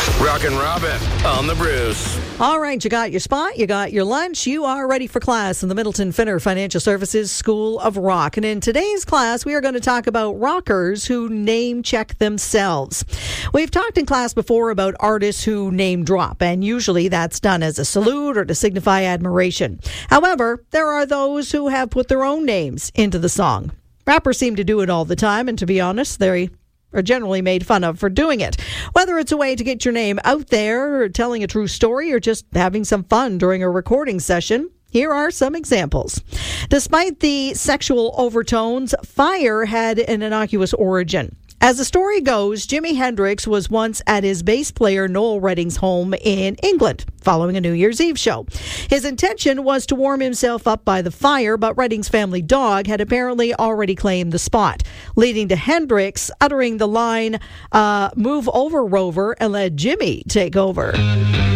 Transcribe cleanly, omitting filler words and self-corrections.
Rockin' Robin on the Bruce. All right, you got your spot, you got your lunch, you are ready for class in the Middleton Finner Financial Services School of Rock. And in today's class, we are going to talk about rockers who name check themselves. We've talked in class before about artists who name drop, and usually that's done as a salute or to signify admiration. However, there are those who have put their own names into the song. Rappers seem to do it all the time, and to be honest, they are generally made fun of for doing it. Whether it's a way to get your name out there, or telling a true story, or just having some fun during a recording session, here are some examples. Despite the sexual overtones, Fire had an innocuous origin. As the story goes, Jimi Hendrix was once at his bass player Noel Redding's home in England following a New Year's Eve show. His intention was to warm himself up by the fire, but Redding's family dog had apparently already claimed the spot, leading to Hendrix uttering the line, "Move over, Rover, and let Jimmy take over."